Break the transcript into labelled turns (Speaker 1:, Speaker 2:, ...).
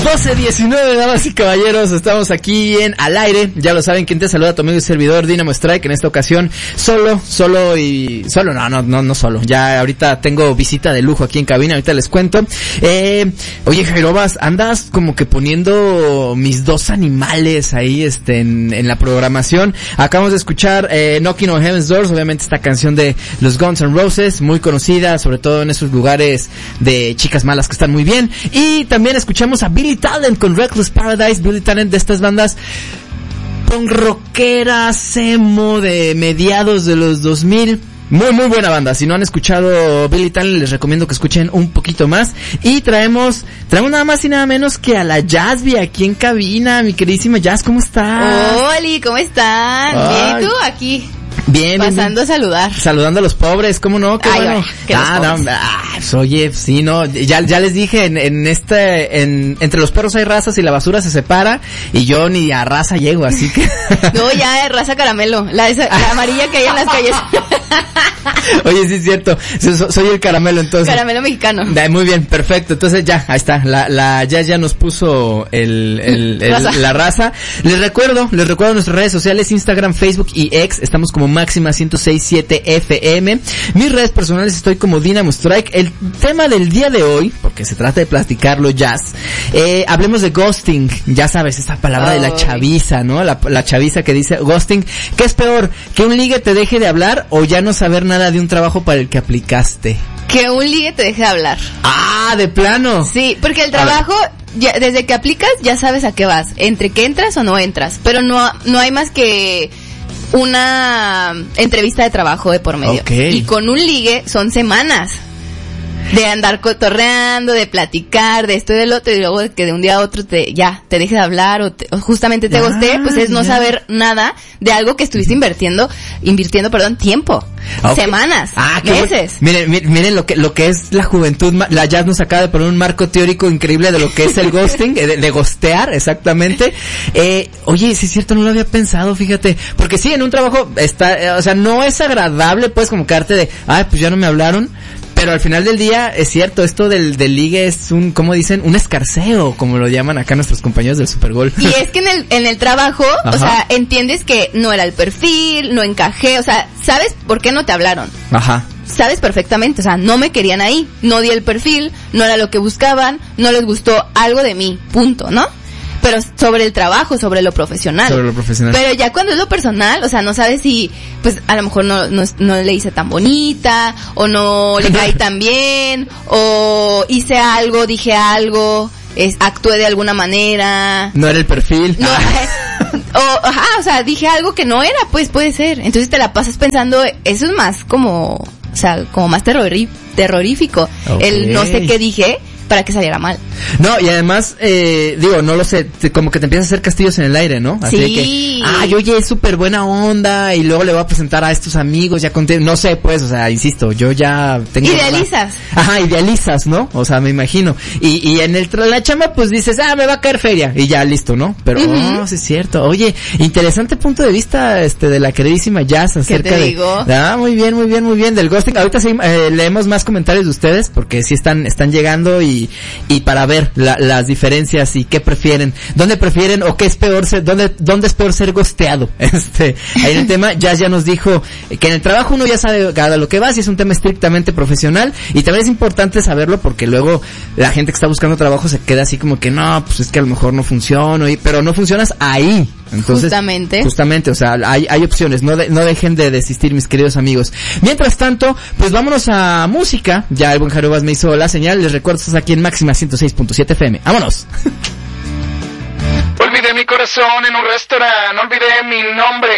Speaker 1: 12:19, damas y caballeros, estamos aquí en Al Aire. Ya lo saben, quien te saluda, tu amigo y servidor Dynamo Strike. En esta ocasión, solo. Ya ahorita tengo visita de lujo aquí en cabina, ahorita les cuento. Oye, Jairobas, andas como que poniendo mis dos animales ahí, en la programación. Acabamos de escuchar, Knocking on Heaven's Doors, obviamente esta canción de los Guns N' Roses, muy conocida, sobre todo en esos lugares de chicas malas que están muy bien. Y también escuchamos a Billy Talent con Reckless Paradise. Billy Talent, de estas bandas punk rockeras, emo de mediados de los 2000. Muy buena banda. Si no han escuchado Billy Talent, les recomiendo que escuchen un poquito más. Y traemos nada más y nada menos que a la Jazzby aquí en cabina. Mi queridísima Jazz, ¿cómo estás?
Speaker 2: Oli, ¿cómo están? Bien, ¿y tú? Aquí.
Speaker 1: Bien.
Speaker 2: Pasando a saludar.
Speaker 1: Saludando a los pobres, ¿cómo no? Qué bueno. Oye, sí, no, ya les dije, entre los perros hay razas y la basura se separa, y yo ni a raza llego, así que.
Speaker 2: No, ya raza caramelo, la amarilla que hay en las calles.
Speaker 1: Oye, sí es cierto, soy el caramelo entonces.
Speaker 2: Caramelo mexicano.
Speaker 1: Muy bien, perfecto, entonces ya, ahí está, ya nos puso la raza. Les recuerdo nuestras redes sociales, Instagram, Facebook y X, estamos como Máxima 106.7 FM. Mis redes personales estoy como Dynamo Strike. El tema del día de hoy, porque se trata de platicarlo, Jazz, hablemos de ghosting. Ya sabes, esta palabra de la chaviza, ¿no? La chaviza que dice ghosting. ¿Qué es peor? ¿Que un ligue te deje de hablar o ya no saber nada de un trabajo para el que aplicaste?
Speaker 2: Que un ligue te deje de hablar.
Speaker 1: Ah, ¿de plano?
Speaker 2: Sí, porque el trabajo, ya, desde que aplicas ya sabes a qué vas, entre que entras o no entras, pero no hay más que una entrevista de trabajo de por medio.
Speaker 1: Okay.
Speaker 2: Y con un ligue son semanas de andar cotorreando, de platicar, de esto y del otro, y luego que de un día a otro te deje de hablar o justamente te gosté, pues es no saber nada de algo que estuviste invirtiendo, tiempo. Okay. Semanas, meses.
Speaker 1: Miren lo que es la juventud. La Jazz nos acaba de poner un marco teórico increíble de lo que es el ghosting, de ghostear, exactamente. Oye, sí es cierto, no lo había pensado, fíjate, porque sí, en un trabajo no es agradable, pues, como quedarte de, pues ya no me hablaron. Pero al final del día, es cierto, esto del ligue es ¿cómo dicen? Un escarceo, como lo llaman acá nuestros compañeros del Supergol. Y
Speaker 2: es que en el trabajo, ajá, o sea, entiendes que no era el perfil, no encajé, o sea, ¿sabes por qué no te hablaron?
Speaker 1: Ajá.
Speaker 2: Sabes perfectamente, o sea, no me querían ahí, no di el perfil, no era lo que buscaban, no les gustó algo de mí, punto, ¿no? Pero sobre el trabajo, sobre lo profesional. Pero ya cuando es lo personal, o sea, no sabes si, pues, a lo mejor no le hice tan bonita, o no le caí tan bien, o hice algo, dije algo, actué de alguna manera.
Speaker 1: No era el perfil.
Speaker 2: No, o sea, dije algo que no era, pues, puede ser. Entonces te la pasas pensando, eso es más como más terrorífico. Okay. El no sé qué dije para que saliera mal.
Speaker 1: No, y además, no lo sé, como que te empiezas a hacer castillos en el aire, ¿no? Así
Speaker 2: sí.
Speaker 1: De que, oye, es súper buena onda, y luego le voy a presentar a estos amigos, ya conté, no sé, pues, o sea, insisto, yo ya tengo...
Speaker 2: Idealizas.
Speaker 1: Idealizas, ¿no? O sea, me imagino. Y en la chamba, pues dices, me va a caer feria, y ya, listo, ¿no? Pero, sí es cierto. Oye, interesante punto de vista, de la queridísima Jazz acerca
Speaker 2: ¿qué te digo?
Speaker 1: Muy bien, del ghosting. Ahorita sí, leemos más comentarios de ustedes, porque sí están llegando y para ver las diferencias y qué prefieren, dónde prefieren o qué es peor dónde es peor ser ghosteado. Ahí en el tema, ya nos dijo que en el trabajo uno ya sabe a lo que va, si es un tema estrictamente profesional, y también es importante saberlo porque luego la gente que está buscando trabajo se queda así como que no, pues es que a lo mejor no funciona, pero no funcionas ahí. Entonces, justamente, o sea, hay opciones, no dejen de desistir, mis queridos amigos. Mientras tanto, pues vámonos a música. Ya el buen Jairobas me hizo la señal, les recuerdo, estás aquí en Máxima 106.7 FM. ¡Vámonos!
Speaker 3: Olvidé mi corazón en un restaurante, olvidé mi nombre